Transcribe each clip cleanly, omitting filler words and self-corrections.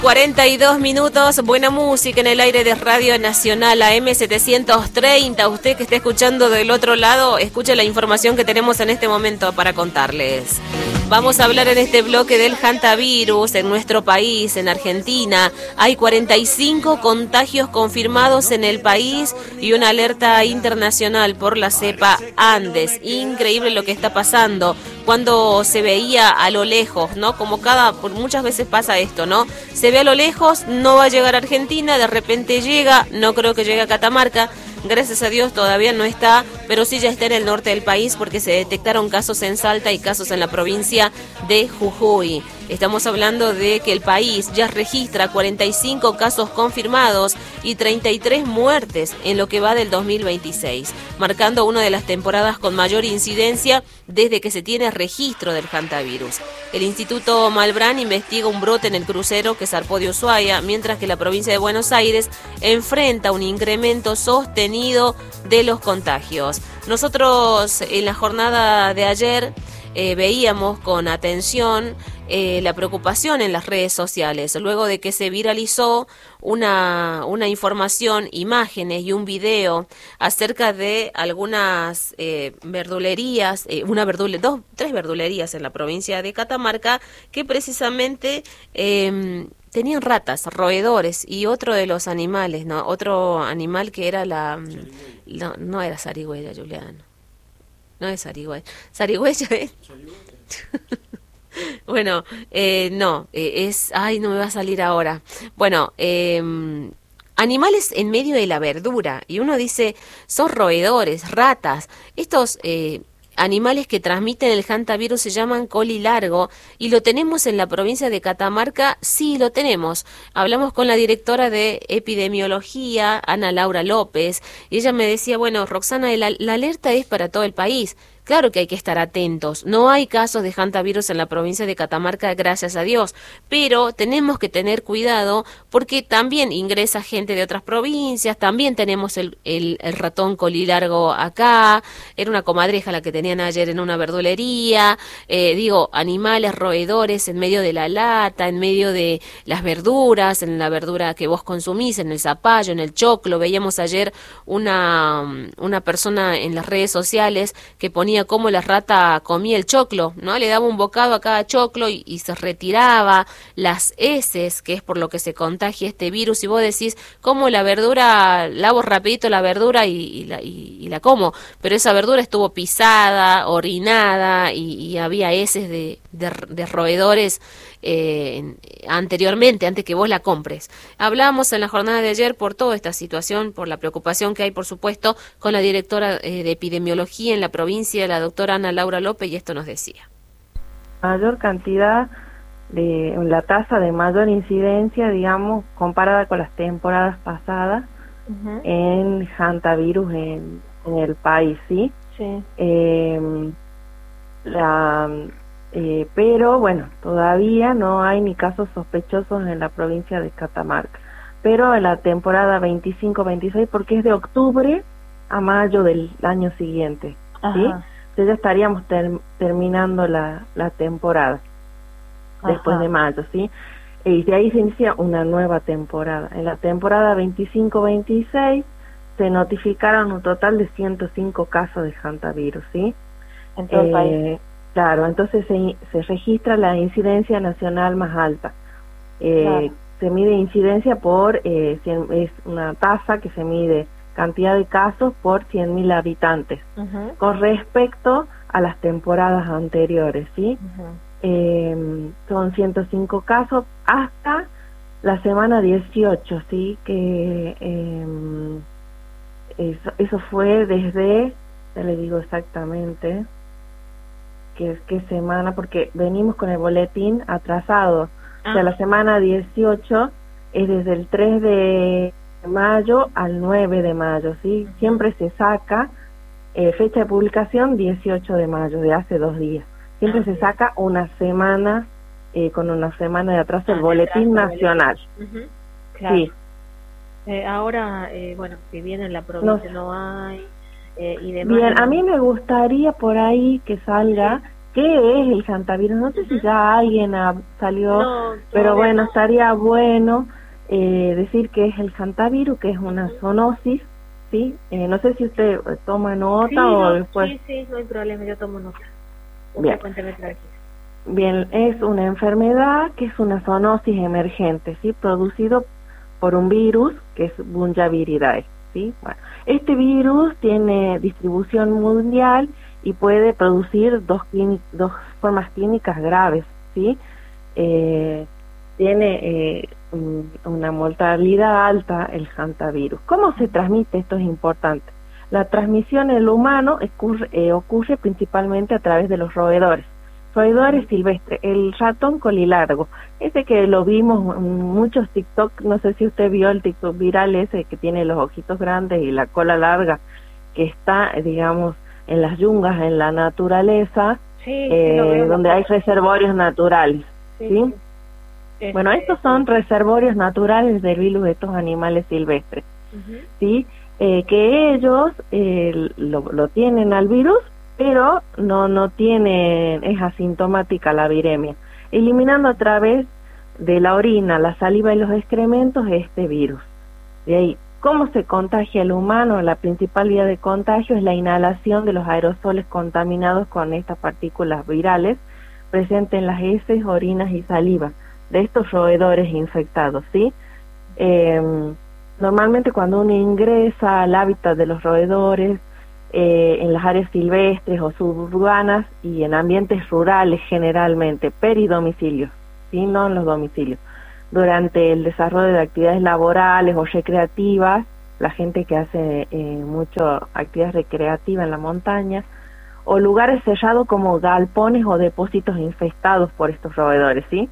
42 minutos, buena música en el aire de Radio Nacional AM730. Usted que está escuchando del otro lado, escuche la información que tenemos en este momento para contarles. Vamos a hablar en este bloque del hantavirus en nuestro país, en Argentina. Hay 45 contagios confirmados en el país y una alerta internacional por la cepa Andes. Increíble lo que está pasando. Cuando se veía a lo lejos, ¿no? Como muchas veces pasa esto, ¿no? Se ve a lo lejos, no va a llegar a Argentina, de repente llega, no creo que llegue a Catamarca. Gracias a Dios todavía no está, pero sí ya está en el norte del país porque se detectaron casos en Salta y casos en la provincia de Jujuy. Estamos hablando de que el país ya registra 45 casos confirmados y 33 muertes en lo que va del 2026, marcando una de las temporadas con mayor incidencia desde que se tiene registro del hantavirus. El Instituto Malbrán investiga un brote en el crucero que zarpó de Ushuaia, mientras que la provincia de Buenos Aires enfrenta un incremento sostenido de los contagios. Nosotros en la jornada de ayer veíamos con atención la preocupación en las redes sociales, luego de que se viralizó una información, imágenes y un video acerca de algunas verdulerías, tres verdulerías en la provincia de Catamarca que precisamente tenían ratas, roedores y otro de los animales, ¿no? Otro animal que era no era zarigüeya, Juliano. No es zarigüeya. ¿Zarigüeya es? Bueno, no, ay, no me va a salir ahora. Bueno, animales en medio de la verdura. Y uno dice, son roedores, ratas. Estos animales que transmiten el hantavirus se llaman colilargo y lo tenemos en la provincia de Catamarca. Sí, lo tenemos. Hablamos con la directora de epidemiología, Ana Laura López, y ella me decía, bueno, Roxana, la alerta es para todo el país. Claro que hay que estar atentos. No hay casos de hantavirus en la provincia de Catamarca, gracias a Dios, pero tenemos que tener cuidado porque también ingresa gente de otras provincias, también tenemos el ratón colilargo acá, era una comadreja la que tenían ayer en una verdulería, animales, roedores en medio de la lata, en medio de las verduras, en la verdura que vos consumís, en el zapallo, en el choclo. Veíamos ayer una persona en las redes sociales que ponía cómo la rata comía el choclo, ¿no? Le daba un bocado a cada choclo y se retiraba las heces, que es por lo que se contagia este virus, y vos decís, ¿cómo la verdura, lavo rapidito la verdura y la como? Pero esa verdura estuvo pisada, orinada y había heces de roedores anteriormente, antes que vos la compres. Hablábamos en la jornada de ayer por toda esta situación, por la preocupación que hay, por supuesto, con la directora de epidemiología en la provincia, la doctora Ana Laura López, y esto nos decía. Mayor cantidad la tasa de mayor incidencia, digamos, comparada con las temporadas pasadas en hantavirus en el país, ¿sí? Sí. Pero bueno, todavía no hay ni casos sospechosos en la provincia de Catamarca, pero en la temporada 25-26, porque es de octubre a mayo del año siguiente, ¿sí? Entonces ya estaríamos terminando la temporada después de mayo, ¿sí? Y de ahí se inicia una nueva temporada. En la temporada 25-26 se notificaron un total de 105 casos de hantavirus, ¿sí? En todo el país. Claro, entonces se registra la incidencia nacional más alta. Claro. Se mide incidencia es una tasa que se mide cantidad de casos por 100.000 habitantes, con respecto a las temporadas anteriores, ¿sí? Son 105 casos hasta la semana 18, ¿sí? Que eso fue desde, ya le digo exactamente qué semana, porque venimos con el boletín atrasado. O sea, la semana 18 es desde el 3 de mayo al 9 de mayo, ¿sí? Siempre se saca fecha de publicación 18 de mayo, de hace 2 días. Siempre se saca una semana, con una semana de atraso, el boletín nacional. Claro. Sí. Ahora, bueno, si bien en la provincia no hay y demás. Bien, a mí me gustaría por ahí que salga ¿qué es el hantavirus? No sé si ya alguien salió, No, pero todavía bueno, no. estaría bueno decir que es el hantavirus, que es una zoonosis, ¿sí? No sé si usted toma Sí, nota o no, después. sí, no hay problema, yo tomo nota. Bien. Cuénteme tranquilo. Bien, es una enfermedad que es una zoonosis emergente, ¿sí? Producido por un virus que es Bunjaviridae, ¿sí? Bueno, este virus tiene distribución mundial y puede producir dos formas clínicas graves, ¿sí? Tiene una mortalidad alta el hantavirus. ¿Cómo se transmite? Esto es importante. La transmisión en el humano ocurre principalmente a través de los roedores silvestres, el ratón colilargo, ese que lo vimos en muchos TikTok, no sé si usted vio el TikTok viral ese que tiene los ojitos grandes y la cola larga, que está, digamos, en las yungas, en la naturaleza, Sí, lo veo. donde hay reservorios naturales, ¿sí? Bueno, estos son reservorios naturales del virus de estos animales silvestres, ¿sí? Que ellos lo tienen al virus, pero no tienen, es asintomática la viremia, eliminando a través de la orina, la saliva y los excrementos este virus. De ahí, ¿cómo se contagia el humano? La principal vía de contagio es la inhalación de los aerosoles contaminados con estas partículas virales presentes en las heces, orinas y saliva de estos roedores infectados, ¿sí? Normalmente cuando uno ingresa al hábitat de los roedores, en las áreas silvestres o suburbanas y en ambientes rurales generalmente, peridomicilios, ¿sí? No en los domicilios. Durante el desarrollo de actividades laborales o recreativas, la gente que hace mucho actividad recreativa en la montaña, o lugares cerrados como galpones o depósitos infestados por estos roedores, ¿sí?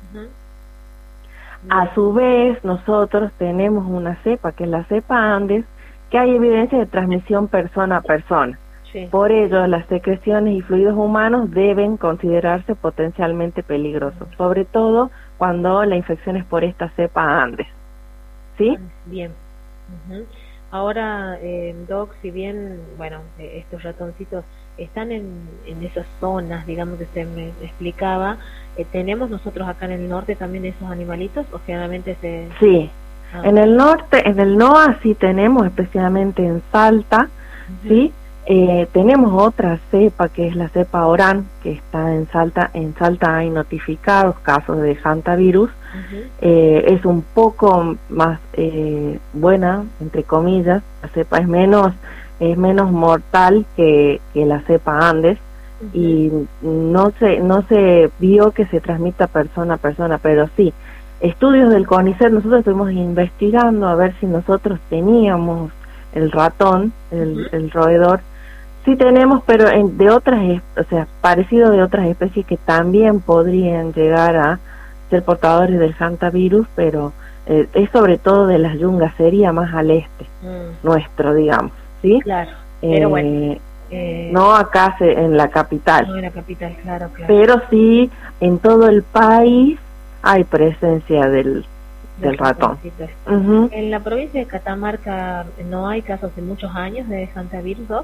A su vez, nosotros tenemos una cepa, que es la cepa Andes, que hay evidencia de transmisión persona a persona. Sí. Por ello, las secreciones y fluidos humanos deben considerarse potencialmente peligrosos, sobre todo cuando la infección es por esta cepa Andes. ¿Sí? Bien. Ahora, Doc, si bien, bueno, estos ratoncitos están en esas zonas, digamos, que usted me explicaba, ¿tenemos nosotros acá en el norte también esos animalitos o generalmente se...? Sí. En el norte, en el NOA sí tenemos, especialmente en Salta, ¿sí? Tenemos otra cepa que es la cepa Orán, que está en Salta. En Salta hay notificados casos de hantavirus. Es un poco más buena, entre comillas. La cepa es menos mortal que la cepa Andes, y no se vio que se transmita persona a persona, pero sí. Estudios del CONICET, nosotros estuvimos investigando a ver si nosotros teníamos el ratón, el roedor. Sí tenemos, pero de otras, o sea, parecido de otras especies que también podrían llegar a ser portadores del hantavirus, pero es sobre todo de las yungas, sería más al este nuestro, digamos, ¿sí? Claro, pero bueno. No acá en la capital. No en la capital, claro. Pero sí en todo el país hay presencia del ratón. En la provincia de Catamarca no hay casos de muchos años de hantavirus, ¿no?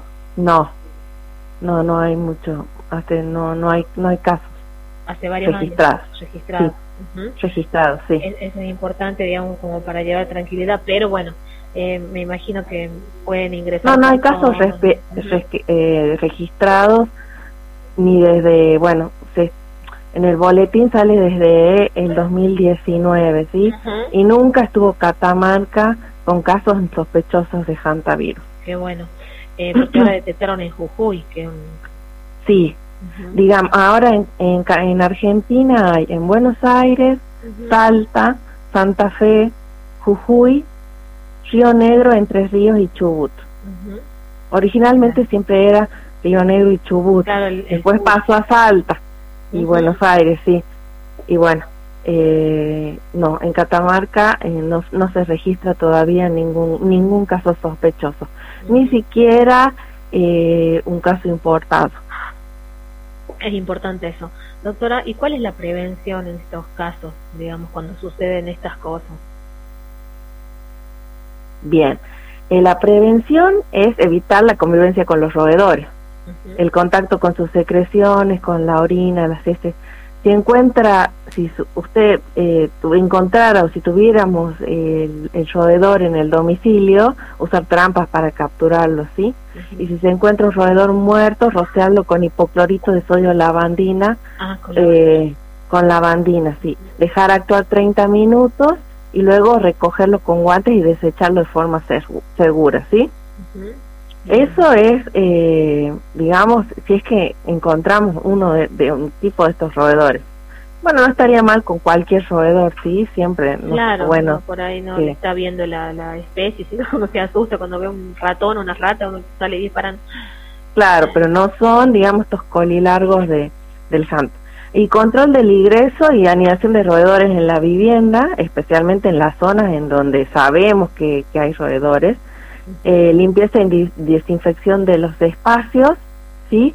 No hay mucho, no hay casos. Hace varios registrados. Años registrados. Sí. Registrados, sí. Eso es importante, digamos, como para llevar tranquilidad, pero bueno, me imagino que pueden ingresar. No hay casos registrados, ni desde, bueno, en el boletín sale desde el 2019, ¿sí? Y nunca estuvo Catamarca con casos sospechosos de hantavirus. Qué bueno. Porque ahora detectaron en Jujuy. Sí. Digamos, ahora en Argentina hay en Buenos Aires, Salta, Santa Fe, Jujuy, Río Negro, Entre Ríos y Chubut. Originalmente siempre era Río Negro y Chubut. Claro, después pasó a Salta y Buenos Aires, sí. Y bueno, no, en Catamarca no se registra todavía ningún caso sospechoso, ni siquiera un caso importado. Es importante eso. Doctora, ¿y cuál es la prevención en estos casos, digamos, cuando suceden estas cosas? Bien, la prevención es evitar la convivencia con los roedores, el contacto con sus secreciones, con la orina, las heces. Si encuentra, si usted encontrara o si tuviéramos el roedor en el domicilio, usar trampas para capturarlo, ¿sí? Y si se encuentra un roedor muerto, rociarlo con hipoclorito de sodio lavandina, con lavandina, sí. Dejar actuar 30 minutos y luego recogerlo con guantes y desecharlo de forma segura, ¿sí? Eso es, digamos, si es que encontramos uno de un tipo de estos roedores. Bueno, no estaría mal con cualquier roedor, sí, siempre. Claro, bueno, no, por ahí no está viendo la especie, si uno se asusta cuando ve un ratón o una rata, uno sale disparando. Claro, pero no son, digamos, estos colilargos del santo. Y control del ingreso y anidación de roedores en la vivienda, especialmente en las zonas en donde sabemos que hay roedores. Limpieza y desinfección de los espacios, ¿sí?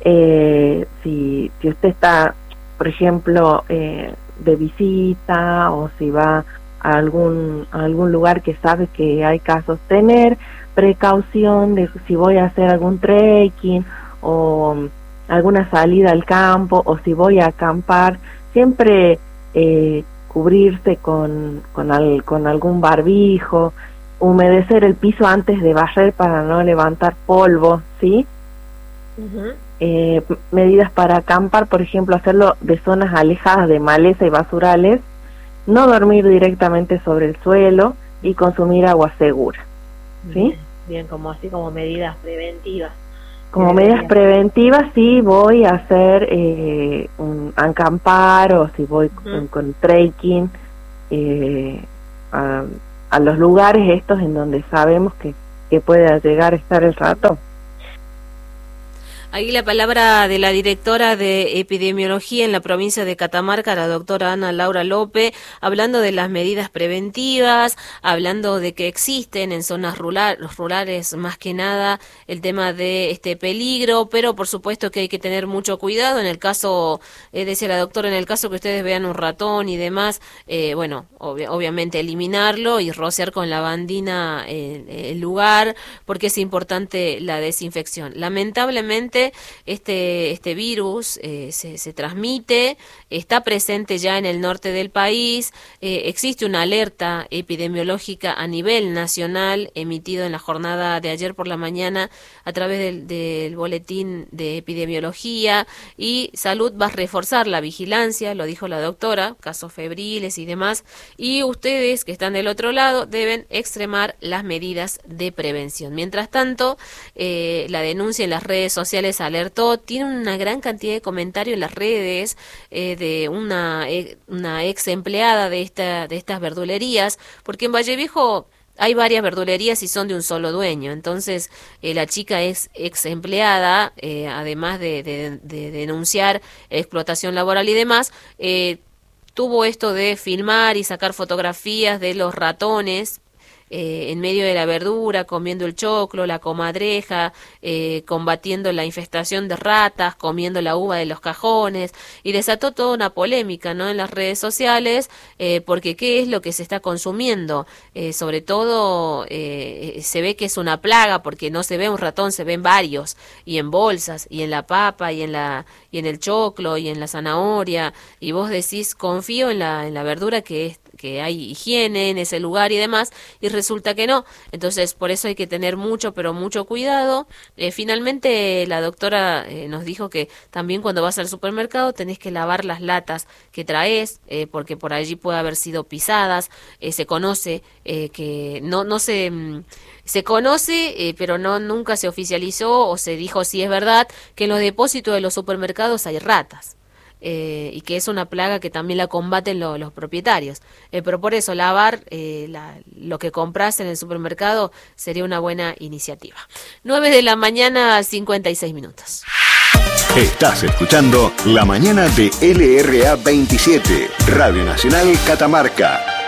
Si usted está, por ejemplo, de visita o si va a algún lugar que sabe que hay casos, tener precaución de si voy a hacer algún trekking o alguna salida al campo o si voy a acampar, siempre cubrirse con algún barbijo, humedecer el piso antes de barrer para no levantar polvo, ¿sí? Medidas para acampar, por ejemplo, hacerlo de zonas alejadas de maleza y basurales, no dormir directamente sobre el suelo y consumir agua segura, ¿sí? Bien, como así como medidas preventivas. Como medidas preventivas, sí, voy a hacer un acampar o si voy con trekking a los lugares estos en donde sabemos que pueda llegar a estar el ratón. Ahí la palabra de la directora de epidemiología en la provincia de Catamarca, la doctora Ana Laura López, hablando de las medidas preventivas, hablando de que existen en zonas rurales más que nada el tema de este peligro, pero por supuesto que hay que tener mucho cuidado. En el caso, decía la doctora, en el caso que ustedes vean un ratón y demás, bueno, obviamente eliminarlo y rociar con lavandina el lugar, porque es importante la desinfección. Lamentablemente, este virus se transmite, está presente ya en el norte del país, existe una alerta epidemiológica a nivel nacional emitido en la jornada de ayer por la mañana a través del boletín de epidemiología, y Salud va a reforzar la vigilancia, lo dijo la doctora, casos febriles y demás, y ustedes que están del otro lado deben extremar las medidas de prevención. Mientras tanto, la denuncia en las redes sociales alertó, tiene una gran cantidad de comentarios en las redes de una ex empleada de estas verdulerías, porque en Valle Viejo hay varias verdulerías y son de un solo dueño. Entonces la chica es ex empleada, además de denunciar explotación laboral y demás, tuvo esto de filmar y sacar fotografías de los ratones en medio de la verdura, comiendo el choclo, la comadreja, combatiendo la infestación de ratas, comiendo la uva de los cajones, y desató toda una polémica, ¿no?, en las redes sociales, porque qué es lo que se está consumiendo. Sobre todo se ve que es una plaga, porque no se ve un ratón, se ven varios, y en bolsas, y en la papa, y en el choclo, y en la zanahoria, y vos decís, confío en la verdura que hay higiene en ese lugar y demás, y resulta que no. Entonces, por eso hay que tener mucho, pero mucho cuidado. Finalmente, la doctora nos dijo que también cuando vas al supermercado tenés que lavar las latas que traes, porque por allí puede haber sido pisadas. Se conoce que no se conoce, pero nunca se oficializó o se dijo si es verdad que en los depósitos de los supermercados hay ratas. Y que es una plaga que también la combaten los propietarios, pero por eso lavar lo que compras en el supermercado sería una buena iniciativa. 9 de la mañana, 56 minutos. Estás escuchando La Mañana de LRA 27, Radio Nacional Catamarca.